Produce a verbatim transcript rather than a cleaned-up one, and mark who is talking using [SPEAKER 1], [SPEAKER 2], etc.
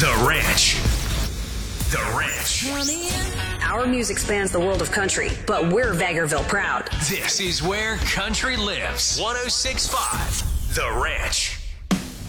[SPEAKER 1] The Ranch. The Ranch.
[SPEAKER 2] Our music spans the world of country, but we're Vegreville proud.
[SPEAKER 1] This is where country lives. one oh six point five The Ranch.